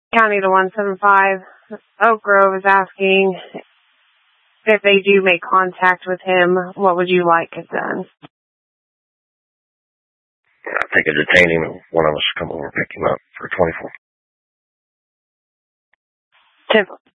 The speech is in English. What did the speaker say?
County to 175. Oak Grove is asking if they do make contact with him, what would you like done? I think I detain him and one of us come over and pick him up for 24. 10